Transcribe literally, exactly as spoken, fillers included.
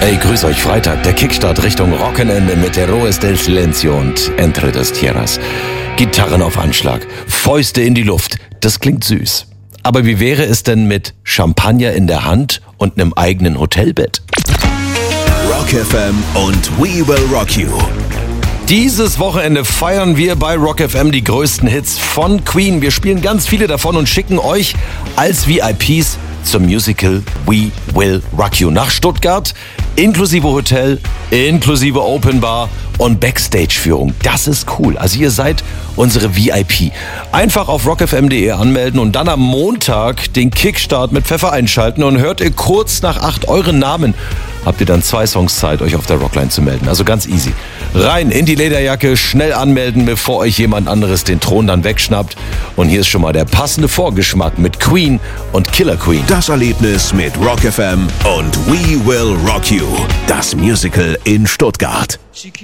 Ey, grüß euch, Freitag, der Kickstart Richtung Rockenende mit Heroes del Silencio und Entre dos Tierras. Gitarren auf Anschlag, Fäuste in die Luft, das klingt süß. Aber wie wäre es denn mit Champagner in der Hand und einem eigenen Hotelbett? Rock F M und We Will Rock You. Dieses Wochenende feiern wir bei Rock F M die größten Hits von Queen. Wir spielen ganz viele davon und schicken euch als V I Ps zum Musical We Will Rock You nach Stuttgart, inklusive Hotel, inklusive Open Bar und Backstage-Führung. Das ist cool. Also ihr seid unsere V I P. Einfach auf rock f m punkt de anmelden und dann am Montag den Kickstart mit Pfeffer einschalten und hört ihr kurz nach acht euren Namen. Habt ihr dann zwei Songs Zeit, euch auf der Rockline zu melden. Also ganz easy. Rein in die Lederjacke, schnell anmelden, bevor euch jemand anderes den Thron dann wegschnappt. Und hier ist schon mal der passende Vorgeschmack mit Queen und Killer Queen. Das Erlebnis mit Rock F M und We Will Rock You. Das Musical in Stuttgart.